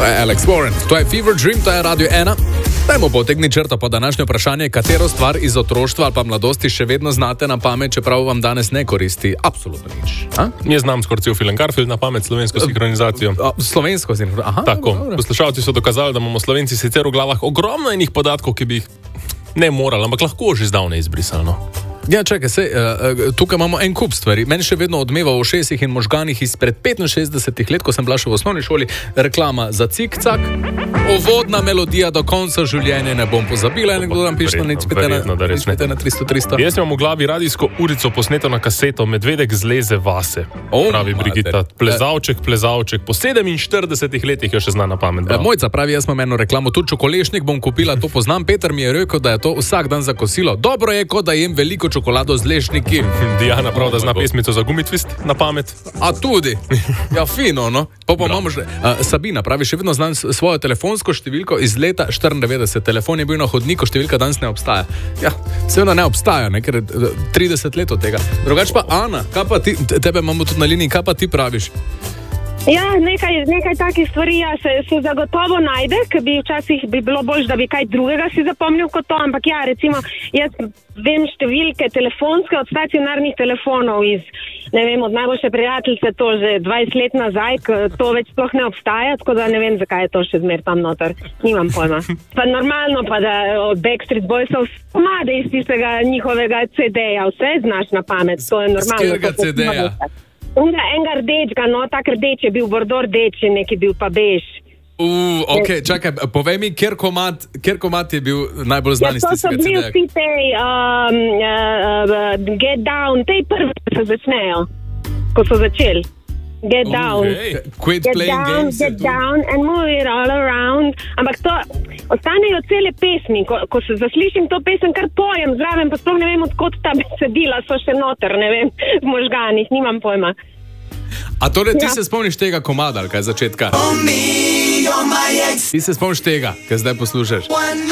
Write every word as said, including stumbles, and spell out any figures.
To je Alex Warren, to je Fever Dream, to je Radio ena. Dajmo potegni črto po današnje vprašanje, katero stvar iz otroštva ali pa mladosti še vedno znate na pamet, čeprav vam danes ne koristi absolutno nič. A? Jaz znam skoraj cel film Garfield na pamet, slovensko sinhronizacijo. A, slovensko sinhronizacijo, aha. Tako, dobro. Poslušalci so dokazali, da imamo Slovenci sicer v glavah ogromno enih podatkov, ki bi jih ne morali, ampak lahko že zdavne izbrisali. No? Ja, čakaj, sej, uh, tukaj imamo en kup stvari. Meni še vedno odmeva v ušesih in možganih izpred petinšestdesetih let, ko sem bila še v osnovni šoli, reklama za Cik-Cak, uvodna melodija do konca življenja, ne bom pozabila, nekdo nam piše, da nič pete na tristo tristo. Jaz imam v glavi radijsko urico posneto na kaseto Medvedek zleze vase, oh, pravi Brigita. Plezavček, plezavček, po sedeminštiridesetih letih jo še zna na pamet. E, Mojca pravi, jaz imam eno reklamo, tudi čokolešnik bom kupila, to poznam, Peter mi je rekel, da je to vsak dan za kosilo. Dobro je, kot da jem veliko čokolado z lešniki. Diana prav, da zna pesmico za Gumitvist na pamet. A tudi? Ja, fino, no. Pa pa imamo že, uh, Sabina pravi, še vedno znam svojo telefonsko številko iz leta štiriindevetdeset. Telefon je bil na hodniku, številka danes ne obstaja. Ja, seveda ne obstaja, ne, ker je trideset let od tega. Drugač pa Ana, kaj pa ti, tebe imamo tudi na liniji, kaj pa ti praviš? Ja, nekaj, nekaj takih stvari ja, se, se zagotovo najde, ker bi včasih bi bilo bolj, da bi kaj drugega si zapomnil kot to, ampak ja, recimo, jaz vem številke telefonske od stacionarnih telefonov iz, ne vem, od najboljše prijateljice to že dvajset let nazaj, to več sploh ne obstaja, tako da ne vem, zakaj je to še zmer tam noter, nimam pojma. Pa normalno pa, da od Backstreet Boysov komade iz tistega njihovega ce deja, vse znaš na pamet, to je normalno. Z katerega ce deja? Unga, enega rdečega, no, tak rdeč je bil, bordo rdeč, neki bil pa bež. Uh, ok, čakaj, povej mi, kjer komat, kjer komat je bil najbolj znan iz ja, tistega ce deja? To so bili vsi tej um, uh, uh, Get Down, tej prvi se začnejo, ko so začeli. Get okay. down, Quit get playing down, games, get down and move it all around. Ampak to, ostanejo cele pesmi, ko, ko se zaslišim to pesem, kar pojem zraven, pa sploh ne vem, odkot ta besedila so še noter, ne vem, v možganih, nimam pojma. A torej ti Ja. se spomniš tega komada, ali kaj začetka? Ti se spomniš tega, kaj zdaj poslušaš?